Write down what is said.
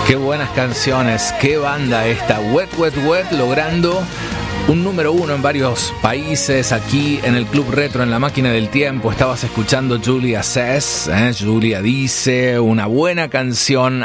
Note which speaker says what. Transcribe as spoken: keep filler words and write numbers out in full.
Speaker 1: Qué buenas canciones, qué banda esta, Wet Wet Wet, logrando un número uno en varios países. Aquí en el Club Retro, en la máquina del tiempo, estabas escuchando Julia Says, ¿eh? Julia dice, una buena canción